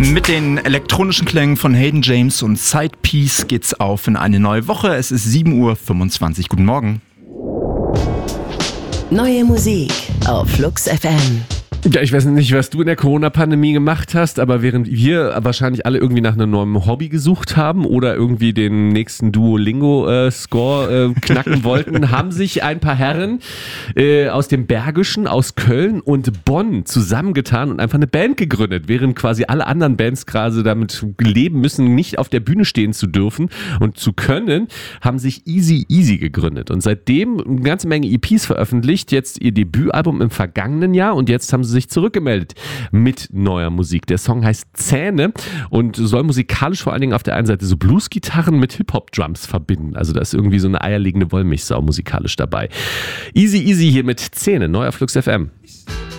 Mit den elektronischen Klängen von Hayden James und Side Piece geht's auf in eine neue Woche. Es ist 7:25 Uhr. Guten Morgen. Neue Musik auf Flux FM. Ja, ich weiß nicht, was du in der Corona-Pandemie gemacht hast, aber während wir wahrscheinlich alle irgendwie nach einem neuen Hobby gesucht haben oder irgendwie den nächsten Duolingo-Score knacken wollten, haben sich ein paar Herren aus dem Bergischen, aus Köln und Bonn zusammengetan und einfach eine Band gegründet, während quasi alle anderen Bands gerade damit leben müssen, nicht auf der Bühne stehen zu dürfen und zu können, haben sich Easy Easy gegründet und seitdem eine ganze Menge EPs veröffentlicht, jetzt ihr Debütalbum im vergangenen Jahr und jetzt haben sie sich zurückgemeldet mit neuer Musik. Der Song heißt Zähne und soll musikalisch vor allen Dingen auf der einen Seite so Blues-Gitarren mit Hip-Hop-Drums verbinden. Also da ist irgendwie so eine eierlegende Wollmilchsau musikalisch dabei. Easy Easy hier mit Zähne, neuer Flux FM.